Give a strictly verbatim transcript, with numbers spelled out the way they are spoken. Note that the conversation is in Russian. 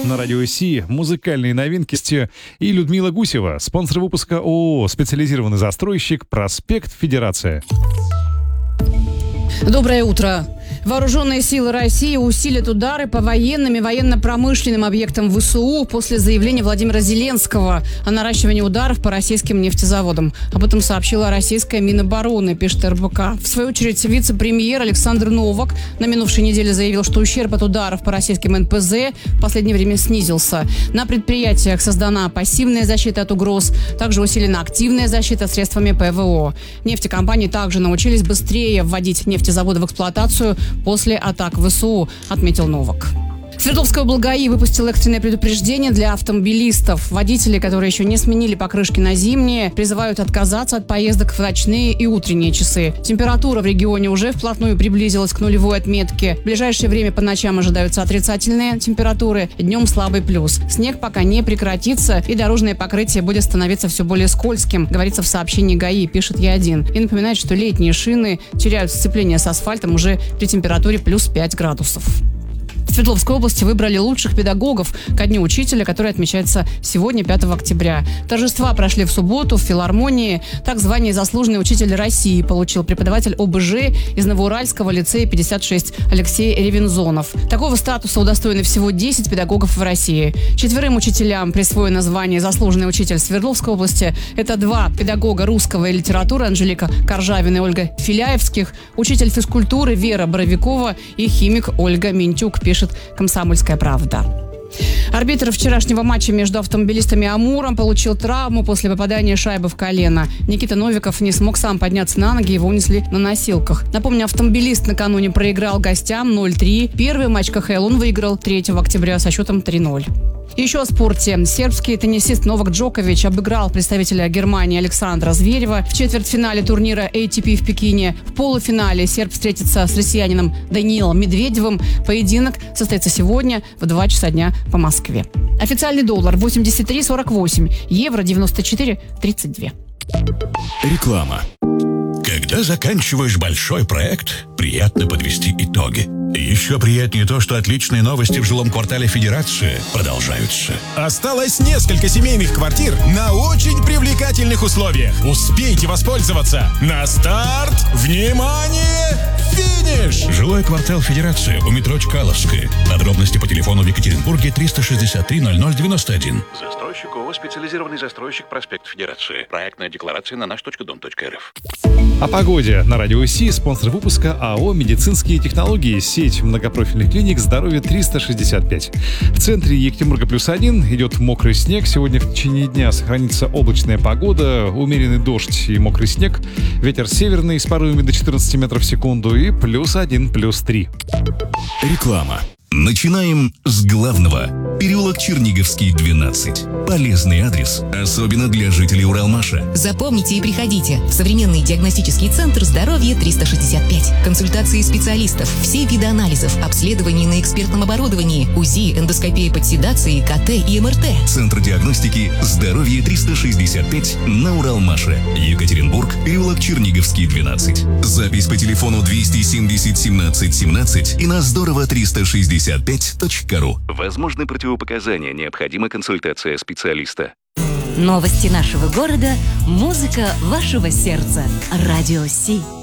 на радио Си музыкальные новинки и Людмила Гусева, спонсор выпуска ООО «Специализированный застройщик. Проспект Федерация». Доброе утро. Вооруженные силы России усилят удары по военным и военно-промышленным объектам ВСУ после заявления Владимира Зеленского о наращивании ударов по российским нефтезаводам. Об этом сообщила российская Минобороны, пишет эр бэ ка. В свою очередь, вице-премьер Александр Новак на минувшей неделе заявил, что ущерб от ударов по российским эн пэ зэ в последнее время снизился. На предприятиях создана пассивная защита от угроз, также усилена активная защита средствами пэ вэ о. Нефтекомпании также научились быстрее вводить нефтезаводы в эксплуатацию после атак ВСУ, отметил Новак. Свердловская облгаи выпустила экстренное предупреждение для автомобилистов. Водители, которые еще не сменили покрышки на зимние, призывают отказаться от поездок в ночные и утренние часы. Температура в регионе уже вплотную приблизилась к нулевой отметке. В ближайшее время по ночам ожидаются отрицательные температуры, днем слабый плюс. Снег пока не прекратится, и дорожное покрытие будет становиться все более скользким, говорится в сообщении ГАИ, пишет Е один. И напоминает, что летние шины теряют сцепление с асфальтом уже при температуре плюс пять градусов. В Свердловской области выбрали лучших педагогов ко Дню учителя, который отмечается сегодня, пятого октября. Торжества прошли в субботу в филармонии. Так звание «Заслуженный учитель России» получил преподаватель о бэ жэ из Новоуральского лицея пятьдесят шесть Алексей Ревензонов. Такого статуса удостоены всего десять педагогов в России. Четверым учителям присвоено звание «Заслуженный учитель Свердловской области». Это два педагога русского и литературы Анжелика Коржавина и Ольга Филяевских, учитель физкультуры Вера Боровикова и химик Ольга Минтюк, пишет «Комсомольская правда». Арбитр вчерашнего матча между автомобилистами и Амуром получил травму после попадания шайбы в колено. Никита Новиков не смог сам подняться на ноги, его унесли на носилках. Напомню, автомобилист накануне проиграл гостям ноль три. Первый матч ка ха эл он выиграл третьего октября со счетом три ноль. Еще о спорте. Сербский теннисист Новак Джокович обыграл представителя Германии Александра Зверева в четвертьфинале турнира эй ти пи в Пекине. В полуфинале серб встретится с россиянином Даниилом Медведевым. Поединок состоится сегодня в два часа дня по Москве. Официальный доллар восемьдесят три сорок восемь, евро девяносто четыре тридцать два. Реклама. Когда заканчиваешь большой проект, приятно подвести итоги. Еще приятнее то, что отличные новости в жилом квартале Федерации продолжаются. Осталось несколько семейных квартир на очень привлекательных условиях. Успейте воспользоваться. На старт! Внимание! Финиш! Жилой квартал Федерации у метро Чкаловская. Подробности по телефону в Екатеринбурге триста шестьдесят три ноль ноль девяносто один. Застройщик ООО «Специализированный застройщик. Проспект Федерации». Проектная декларация на наш точка дом точка эр эф. О погоде на радио Си, спонсор выпуска АО «Медицинские технологии», сеть многопрофильных клиник «Здоровье триста шестьдесят пять». В центре Екатеринбурга плюс один, идет мокрый снег. Сегодня в течение дня сохранится облачная погода, умеренный дождь и мокрый снег. Ветер северный с порывами до четырнадцати метров в секунду и плюс один, плюс три. Реклама. Начинаем с главного. Переулок Черниговский, двенадцать. Полезный адрес, особенно для жителей Уралмаша. Запомните и приходите в современный диагностический центр «Здоровье триста шестьдесят пять». Консультации специалистов, все виды анализов, обследований на экспертном оборудовании, УЗИ, эндоскопия под седацией, ка тэ и эм эр тэ. Центр диагностики «Здоровье триста шестьдесят пять» на Уралмаше. Екатеринбург, переулок Черниговский, двенадцать. Запись по телефону двести семьдесят семнадцать семнадцать и на здорово триста шестьдесят пять точка ру. Возможны противопоказания, необходима консультация специалиста. Новости нашего города, музыка вашего сердца. Радио Си.